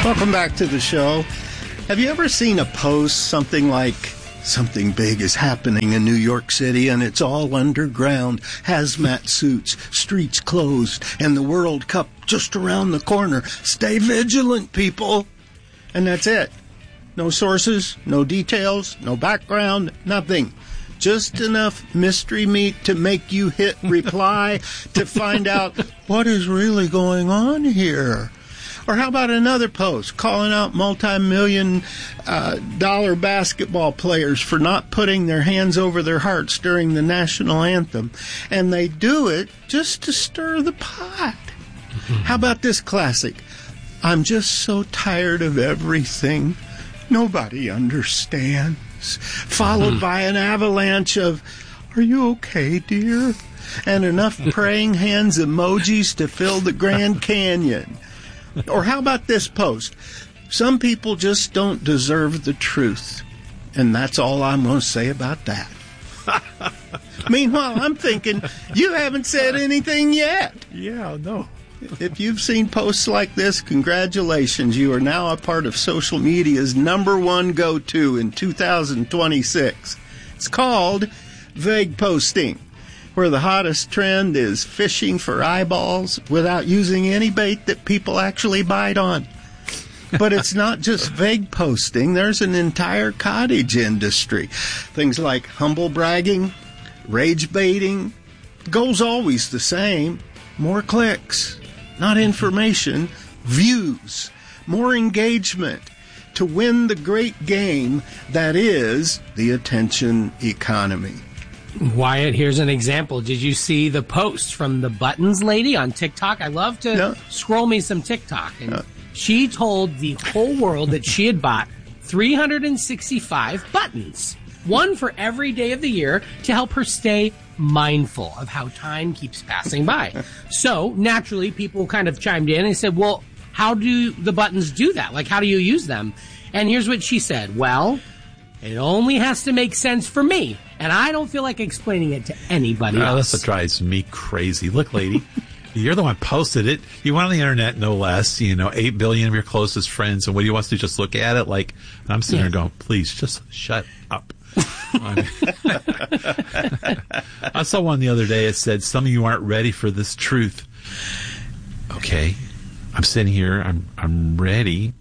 Welcome back to the show. Have you ever seen a post, something like, something big is happening in New York City and it's all underground, hazmat suits, streets closed, and the World Cup just around the corner. Stay vigilant, people. And that's it. No sources, no details, no background, nothing. Just enough mystery meat to make you hit reply to find out what is really going on here. Or how about another post calling out multi-million dollar basketball players for not putting their hands over their hearts during the national anthem? And they do it just to stir the pot. How about this classic? I'm just so tired of everything. Nobody understands. Followed by an avalanche of, are you okay, dear? And enough praying hands emojis to fill the Grand Canyon. Or how about this post? Some people just don't deserve the truth. And that's all I'm going to say about that. Meanwhile, I'm thinking, you haven't said anything yet. Yeah, no. If you've seen posts like this, congratulations. You are now a part of social media's #1 go-to in 2026. It's called vague posting, where the hottest trend is fishing for eyeballs without using any bait that people actually bite on. But it's not just vague posting. There's an entire cottage industry. Things like humble bragging, rage baiting. The goal's always the same. More clicks, not information, views, more engagement to win the great game that is the attention economy. Wyatt, here's an example. Did you see the post from the Buttons lady on TikTok? I love to scroll me some TikTok. And she told the whole world that she had bought 365 buttons, one for every day of the year, to help her stay mindful of how time keeps passing by. So, naturally, people kind of chimed in and said, well, how do the buttons do that? Like, how do you use them? And here's what she said. Well, it only has to make sense for me, and I don't feel like explaining it to anybody else. That's what drives me crazy. Look, lady, you're the one posted it. You went on the internet, no less. 8 billion of your closest friends, and what do you want us to just look at it? Like, I'm sitting there going, please, just shut up. I saw one the other day. It said, some of you aren't ready for this truth. Okay, I'm sitting here. I'm ready.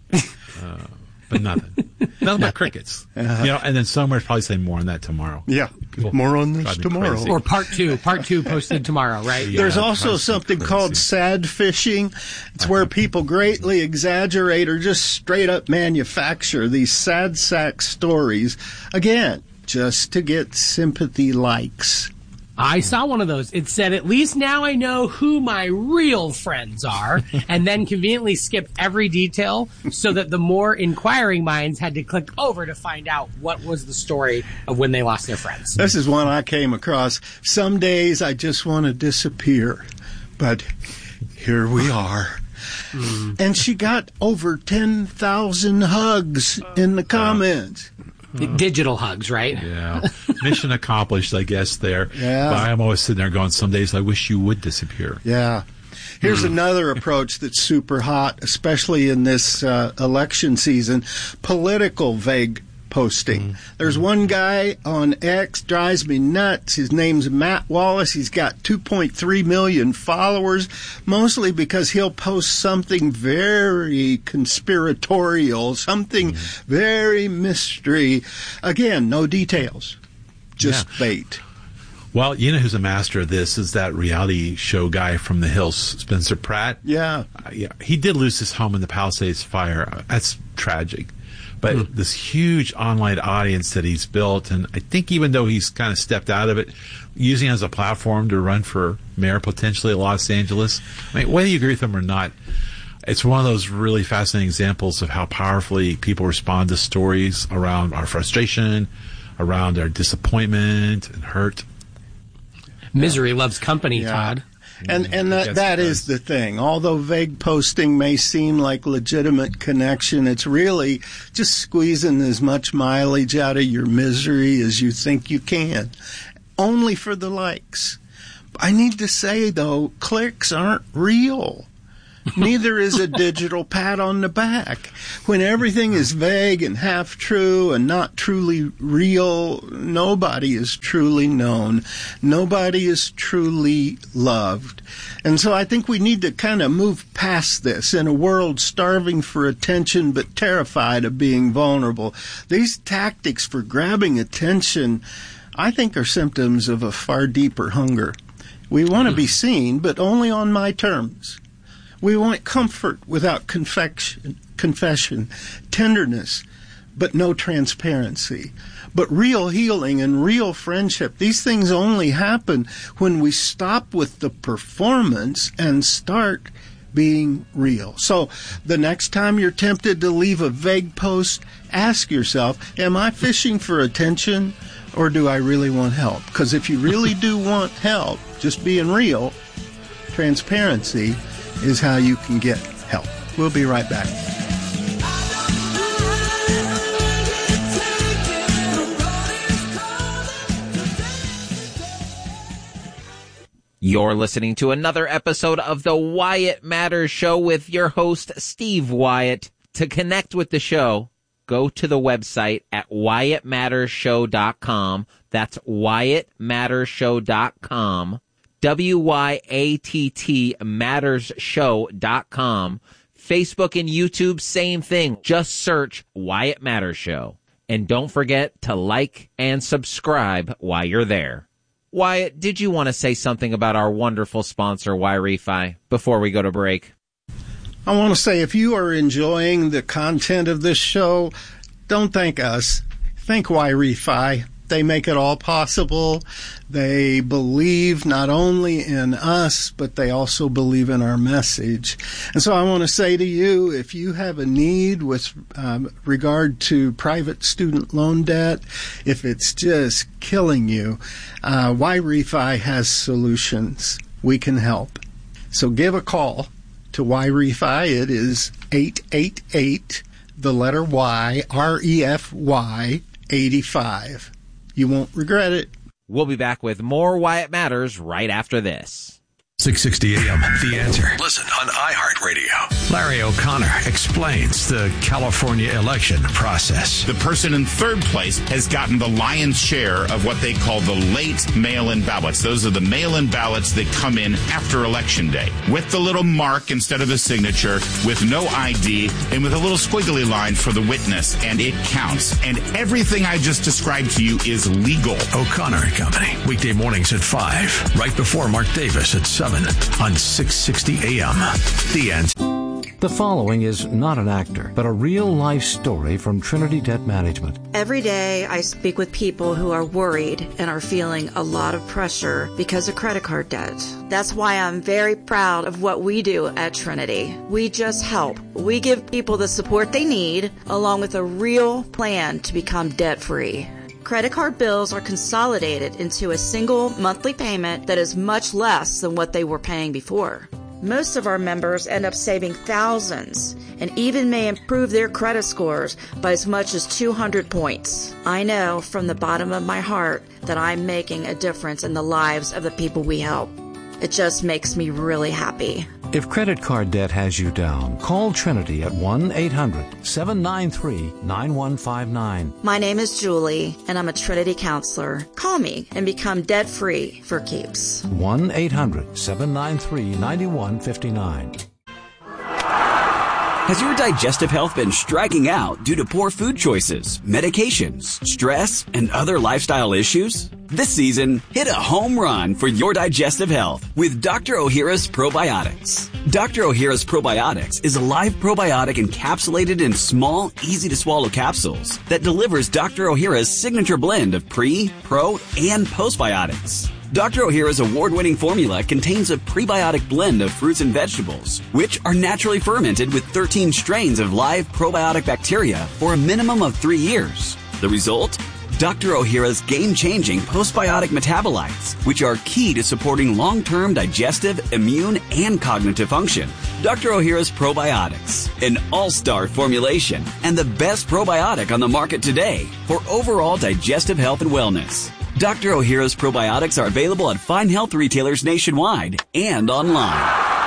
But nothing. Nothing but crickets. And then somewhere probably say more on that tomorrow. Yeah, more on this tomorrow. Crazy. Or part two posted tomorrow, right? Yeah, there's also something called sad fishing. It's where people greatly exaggerate or just straight up manufacture these sad sack stories, again, just to get sympathy likes. I saw one of those. It said, at least now I know who my real friends are, and then conveniently skipped every detail so that the more inquiring minds had to click over to find out what was the story of when they lost their friends. This is one I came across. Some days I just want to disappear, but here we are. And she got over 10,000 hugs in the comments. Digital hugs, right? Yeah. Mission accomplished, I guess, there. Yeah. But I'm always sitting there going, some days I wish you would disappear. Yeah. Here's another approach that's super hot, especially in this election season, political vague posting. There's one guy on X, drives me nuts. His name's Matt Wallace. He's got 2.3 million followers, mostly because he'll post something very conspiratorial, something very mystery. Again, no details, just bait. Well, you know who's a master of this is that reality show guy from The Hills, Spencer Pratt. Yeah. He did lose his home in the Palisades fire. That's tragic. But this huge online audience that he's built, and I think even though he's kind of stepped out of it, using it as a platform to run for mayor potentially of Los Angeles, I mean, whether you agree with him or not, it's one of those really fascinating examples of how powerfully people respond to stories around our frustration, around our disappointment and hurt. Misery loves company, Todd. And that is the thing. Although vague posting may seem like legitimate connection, it's really just squeezing as much mileage out of your misery as you think you can, only for the likes. I need to say, though, clicks aren't real. Neither is a digital pat on the back. When everything is vague and half true and not truly real, nobody is truly known. Nobody is truly loved. And so I think we need to kind of move past this in a world starving for attention but terrified of being vulnerable. These tactics for grabbing attention, I think, are symptoms of a far deeper hunger. We want to be seen, but only on my terms. We want comfort without confession, tenderness, but no transparency. But real healing and real friendship, these things only happen when we stop with the performance and start being real. So the next time you're tempted to leave a vague post, ask yourself, am I fishing for attention or do I really want help? Because if you really do want help, just being real, transparency is how you can get help. We'll be right back. You're listening to another episode of the Wyatt Matters Show with your host, Steve Wyatt. To connect with the show, go to the website at WyattMattersShow.com. That's WyattMattersShow.com. WYATT MattersShow.com. Facebook and YouTube, same thing. Just search Wyatt Matters Show. And don't forget to like and subscribe while you're there. Wyatt, did you want to say something about our wonderful sponsor, YRefy, before we go to break? I want to say, if you are enjoying the content of this show, don't thank us. Thank YRefy. They make it all possible. They believe not only in us, but they also believe in our message. And so I want to say to you, if you have a need with regard to private student loan debt, if it's just killing you, YRefy has solutions. We can help. So give a call to YRefy. It is 888, the letter Y, REFY, 85. You won't regret it. We'll be back with more Wyatt Matters right after this. 660 AM, The Answer. Listen on iHeartRadio. Larry O'Connor explains the California election process. The person in third place has gotten the lion's share of what they call the late mail-in ballots. Those are the mail-in ballots that come in after Election Day with the little mark instead of a signature, with no ID, and with a little squiggly line for the witness, and it counts. And everything I just described to you is legal. O'Connor and Company, weekday mornings at 5, right before Mark Davis at 7 on 660 AM. The Answer. The following is not an actor, but a real-life story from Trinity Debt Management. Every day I speak with people who are worried and are feeling a lot of pressure because of credit card debt. That's why I'm very proud of what we do at Trinity. We just help. We give people the support they need, along with a real plan to become debt-free. Credit card bills are consolidated into a single monthly payment that is much less than what they were paying before. Most of our members end up saving thousands and even may improve their credit scores by as much as 200 points. I know from the bottom of my heart that I'm making a difference in the lives of the people we help. It just makes me really happy. If credit card debt has you down, call Trinity at 1-800-793-9159. My name is Julie, and I'm a Trinity counselor. Call me and become debt-free for keeps. 1-800-793-9159. Has your digestive health been striking out due to poor food choices, medications, stress, and other lifestyle issues? This season, hit a home run for your digestive health with Dr. Ohhira's Probiotics. Dr. Ohhira's Probiotics is a live probiotic encapsulated in small, easy-to-swallow capsules that delivers Dr. Ohhira's signature blend of pre, pro, and postbiotics. Dr. Ohhira's award-winning formula contains a prebiotic blend of fruits and vegetables, which are naturally fermented with 13 strains of live probiotic bacteria for a minimum of 3 years. The result? Dr. Ohhira's game-changing postbiotic metabolites, which are key to supporting long-term digestive, immune, and cognitive function. Dr. Ohhira's Probiotics, an all-star formulation and the best probiotic on the market today for overall digestive health and wellness. Dr. Ohhira's Probiotics are available at fine health retailers nationwide and online.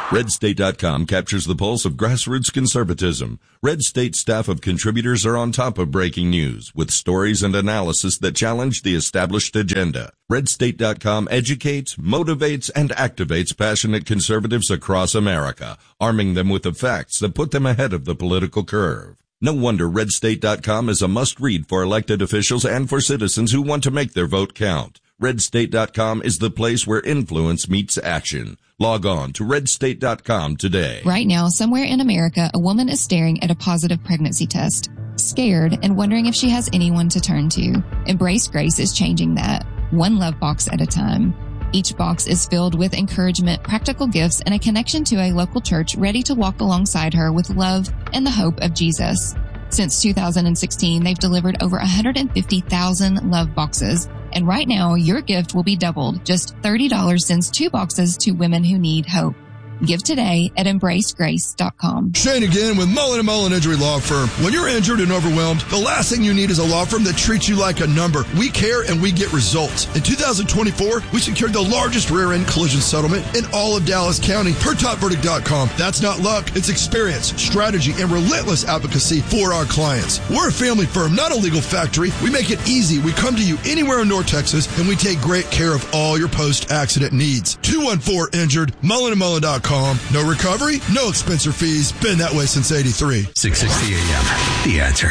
RedState.com captures the pulse of grassroots conservatism. Red State staff of contributors are on top of breaking news with stories and analysis that challenge the established agenda. RedState.com educates, motivates, and activates passionate conservatives across America, arming them with the facts that put them ahead of the political curve. No wonder RedState.com is a must-read for elected officials and for citizens who want to make their vote count. RedState.com is the place where influence meets action. Log on to RedState.com today. Right now, somewhere in America, a woman is staring at a positive pregnancy test, scared and wondering if she has anyone to turn to. Embrace Grace is changing that, one love box at a time. Each box is filled with encouragement, practical gifts, and a connection to a local church ready to walk alongside her with love and the hope of Jesus. Since 2016, they've delivered over 150,000 love boxes. And right now, your gift will be doubled. Just $30 sends 2 boxes to women who need hope. Give today at EmbraceGrace.com. Shane again with Mullen & Mullen Injury Law Firm. When you're injured and overwhelmed, the last thing you need is a law firm that treats you like a number. We care and we get results. In 2024, we secured the largest rear-end collision settlement in all of Dallas County per TopVerdict.com. That's not luck. It's experience, strategy, and relentless advocacy for our clients. We're a family firm, not a legal factory. We make it easy. We come to you anywhere in North Texas, and we take great care of all your post-accident needs. 214-INJURED, MullenandMullen.com. No recovery, no expense or fees. Been that way since 83. 660 AM. The Answer.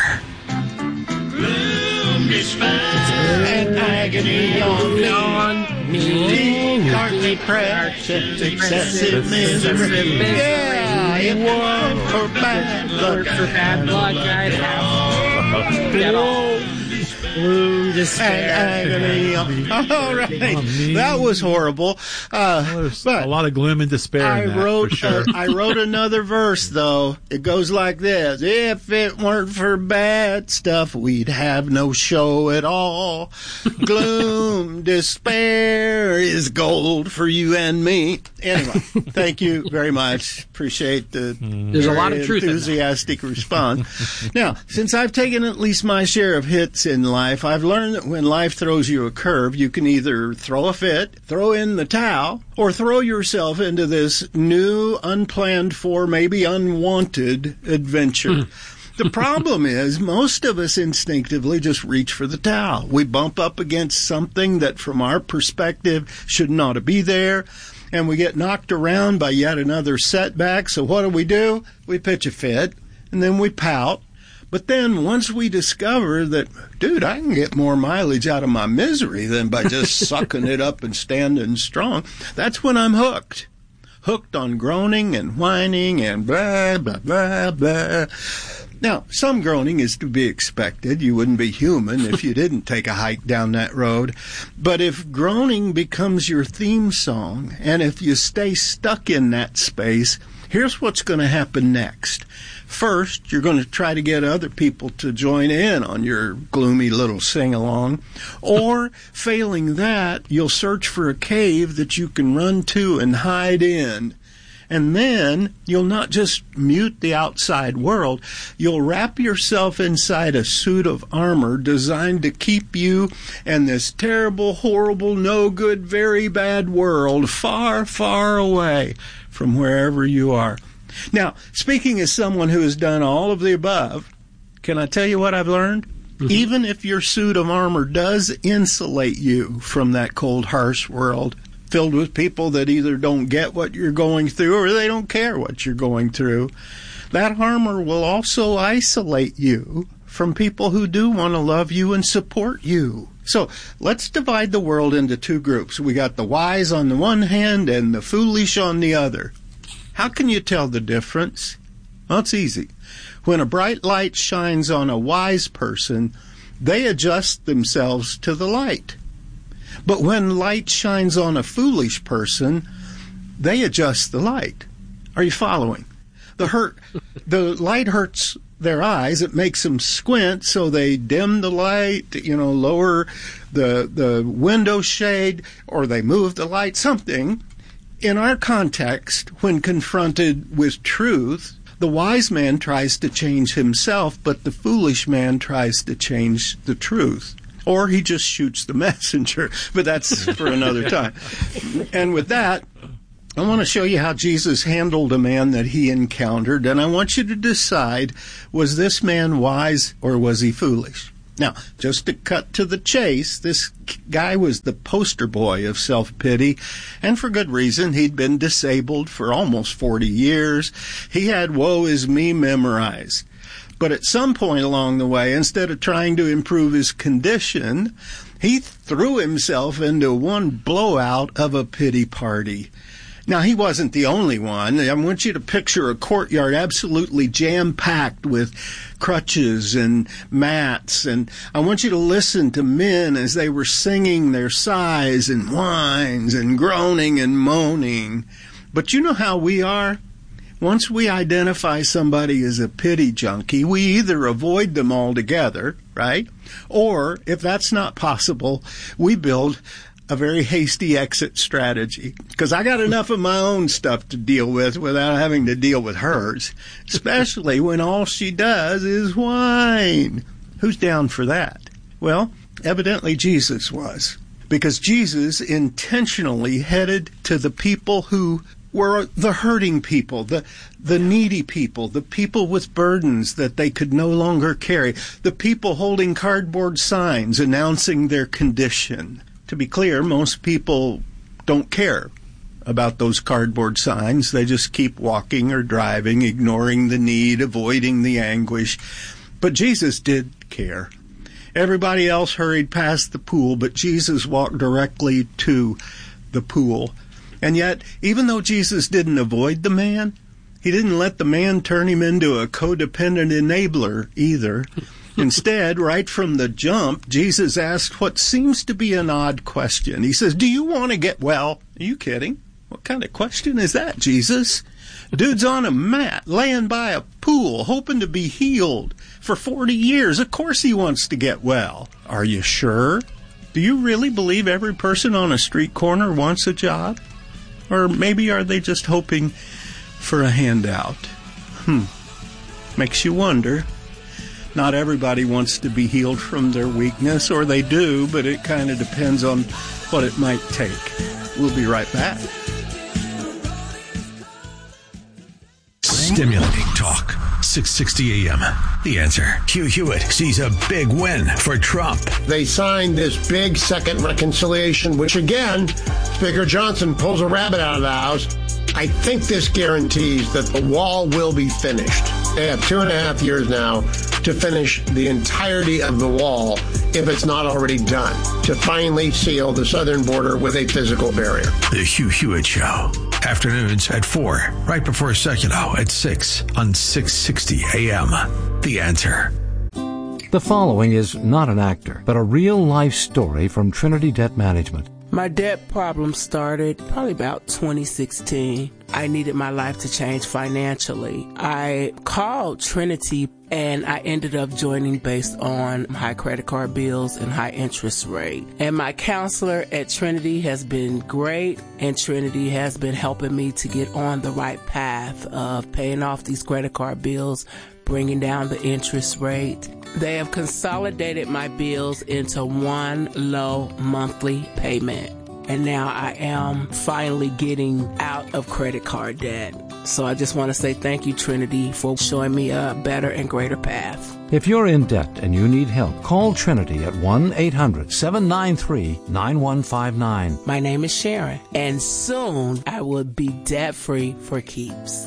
And agony on me. Dark depression, excessive misery. Yeah, it was for bad luck. For bad luck, I'd have get all gloom, despair, agony. All right, that was horrible. There's a lot of gloom and despair. For sure. I wrote another verse though. It goes like this: if it weren't for bad stuff, we'd have no show at all. Gloom, despair is gold for you and me. Anyway, thank you very much. Appreciate the There's a lot of truth enthusiastic response. Now, since I've taken at least my share of hits in life, I've learned that when life throws you a curve, you can either throw a fit, throw in the towel, or throw yourself into this new, unplanned for, maybe unwanted adventure. The problem is most of us instinctively just reach for the towel. We bump up against something that from our perspective should not be there, and we get knocked around by yet another setback. So what do? We pitch a fit, and then we pout. But then once we discover that, dude, I can get more mileage out of my misery than by just sucking it up and standing strong, that's when I'm hooked. Hooked on groaning and whining and blah, blah, blah, blah. Now, some groaning is to be expected. You wouldn't be human if you didn't take a hike down that road. But if groaning becomes your theme song, and if you stay stuck in that space, here's what's going to happen next. First, you're going to try to get other people to join in on your gloomy little sing-along. Or, failing that, you'll search for a cave that you can run to and hide in. And then you'll not just mute the outside world, you'll wrap yourself inside a suit of armor designed to keep you and this terrible, horrible, no good, very bad world far, far away from wherever you are. Now, speaking as someone who has done all of the above, can I tell you what I've learned? Mm-hmm. Even if your suit of armor does insulate you from that cold, harsh world, filled with people that either don't get what you're going through or they don't care what you're going through, that armor will also isolate you from people who do want to love you and support you. So let's divide the world into two groups. We got the wise on the one hand and the foolish on the other. How can you tell the difference? Well, it's easy. When a bright light shines on a wise person, they adjust themselves to the light. But when light shines on a foolish person, they adjust the light. Are you following? The light hurts their eyes. It makes them squint, so they dim the light, lower the window shade, or they move the light, something. In our context, when confronted with truth, the wise man tries to change himself, but the foolish man tries to change the truth. Or he just shoots the messenger, but that's for another time. And with that, I want to show you how Jesus handled a man that he encountered, and I want you to decide, was this man wise or was he foolish? Now, just to cut to the chase, this guy was the poster boy of self-pity, and for good reason. He'd been disabled for almost 40 years. He had woe is me memorized. But at some point along the way, instead of trying to improve his condition, he threw himself into one blowout of a pity party. Now, he wasn't the only one. I want you to picture a courtyard absolutely jam-packed with crutches and mats, and I want you to listen to men as they were singing their sighs and whines and groaning and moaning. But you know how we are? Once we identify somebody as a pity junkie, we either avoid them altogether, right? Or, if that's not possible, we build a very hasty exit strategy, because I got enough of my own stuff to deal with without having to deal with hers, especially when all she does is whine. Who's down for that? Well, evidently Jesus was, because Jesus intentionally headed to the people who were the hurting people, the needy people, the people with burdens that they could no longer carry, the people holding cardboard signs announcing their condition. To be clear, most people don't care about those cardboard signs. They just keep walking or driving, ignoring the need, avoiding the anguish. But Jesus did care. Everybody else hurried past the pool, but Jesus walked directly to the pool. And yet, even though Jesus didn't avoid the man, he didn't let the man turn him into a codependent enabler either. Instead, right from the jump, Jesus asked what seems to be an odd question. He says, "Do you want to get well?" Are you kidding? What kind of question is that, Jesus? Dude's on a mat, laying by a pool, hoping to be healed for 40 years. Of course he wants to get well. Are you sure? Do you really believe every person on a street corner wants a job? Or maybe are they just hoping for a handout? Makes you wonder. Not everybody wants to be healed from their weakness, or they do, but it kind of depends on what it might take. We'll be right back. Stimulating talk. 660 AM. The Answer. Hugh Hewitt sees a big win for Trump. They signed this big second reconciliation, which again, Speaker Johnson pulls a rabbit out of the house. I think this guarantees that the wall will be finished. They have 2.5 years now to finish the entirety of the wall, if it's not already done, to finally seal the southern border with a physical barrier. The Hugh Hewitt Show. Afternoons at 4, right before Seculo at 6 on 660 AM. The Answer. The following is not an actor, but a real-life story from Trinity Debt Management. My debt problem started probably about 2016. I needed my life to change financially. I called Trinity and I ended up joining based on high credit card bills and high interest rate. And my counselor at Trinity has been great, and Trinity has been helping me to get on the right path of paying off these credit card bills, bringing down the interest rate. They have consolidated my bills into one low monthly payment. And now I am finally getting out of credit card debt. So I just want to say thank you, Trinity, for showing me a better and greater path. If you're in debt and you need help, call Trinity at 1-800-793-9159. My name is Sharon, and soon I will be debt-free for keeps.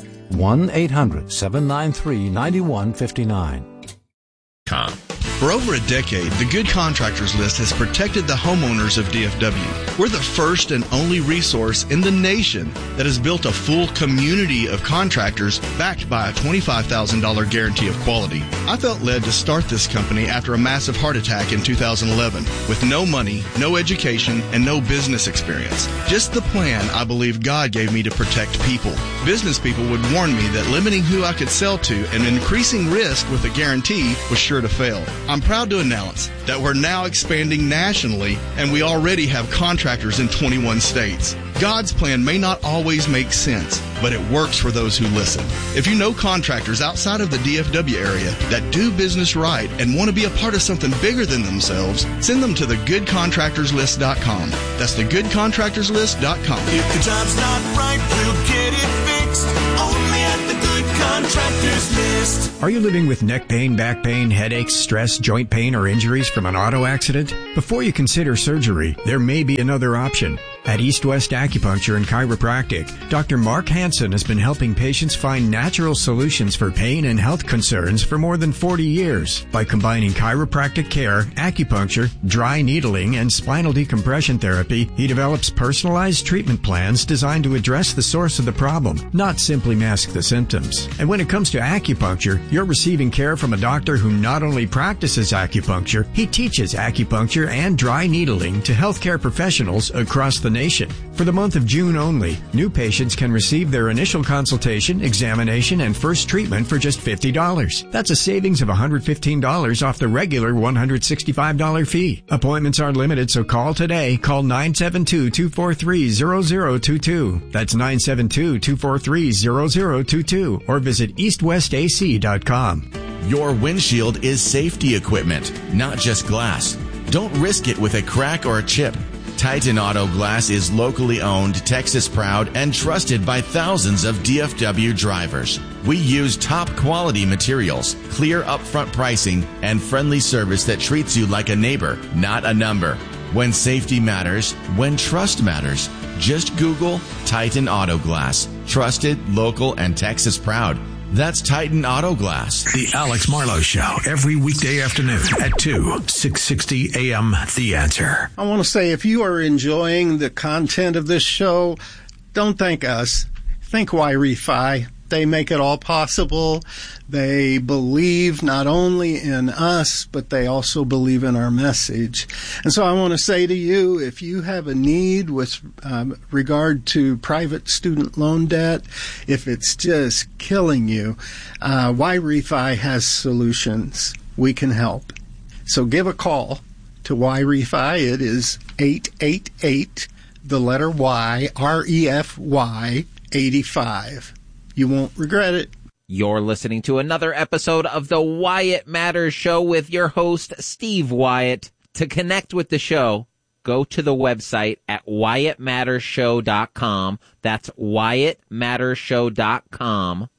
1-800-793-9159. For over a decade, the Good Contractors List has protected the homeowners of DFW. We're the first and only resource in the nation that has built a full community of contractors backed by a $25,000 guarantee of quality. I felt led to start this company after a massive heart attack in 2011 with no money, no education, and no business experience. Just the plan I believe God gave me to protect people. Business people would warn me that limiting who I could sell to and increasing risk with a guarantee was sure to fail. I'm proud to announce that we're now expanding nationally, and we already have contractors in 21 states. God's plan may not always make sense, but it works for those who listen. If you know contractors outside of the DFW area that do business right and want to be a part of something bigger than themselves, send them to thegoodcontractorslist.com. That's thegoodcontractorslist.com. If the job's not right for Contractors List. Are you living with neck pain, back pain, headaches, stress, joint pain, or injuries from an auto accident? Before you consider surgery, there may be another option. At East West Acupuncture and Chiropractic, Dr. Mark Hansen has been helping patients find natural solutions for pain and health concerns for more than 40 years. By combining chiropractic care, acupuncture, dry needling, and spinal decompression therapy, he develops personalized treatment plans designed to address the source of the problem, not simply mask the symptoms. And when it comes to acupuncture, you're receiving care from a doctor who not only practices acupuncture, he teaches acupuncture and dry needling to healthcare professionals across the nation. For the month of June only, new patients can receive their initial consultation, examination, and first treatment for just $50. That's a savings of $115 off the regular $165 fee. Appointments are limited, so call today. Call 972-243-0022. That's 972-243-0022. Or visit eastwestac.com. Your windshield is safety equipment, not just glass. Don't risk it with a crack or a chip. Titan Auto Glass is locally owned, Texas proud, and trusted by thousands of DFW drivers. We use top quality materials, clear upfront pricing, and friendly service that treats you like a neighbor, not a number. When safety matters, when trust matters, just Google Titan Auto Glass. Trusted, local, and Texas proud. That's Titan Auto Glass. The Alex Marlowe Show, every weekday afternoon at 2, 660 AM, The Answer. I want to say, if you are enjoying the content of this show, don't thank us. Thank Y-Refi. They make it all possible. They believe not only in us, but they also believe in our message. And so I want to say to you, if you have a need with regard to private student loan debt, if it's just killing you, Y-Refi has solutions. We can help. So give a call to Y-Refi. It is 888, the letter Y, REFY, 85. You won't regret it. You're listening to another episode of the Wyatt Matters Show with your host, Steve Wyatt. To connect with the show, go to the website at WyattMattersShow.com. That's WyattMattersShow.com.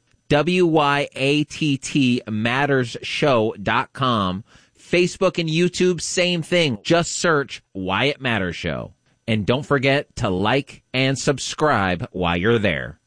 WYATT MattersShow.com. Facebook and YouTube, same thing. Just search Wyatt Matters Show. And don't forget to like and subscribe while you're there.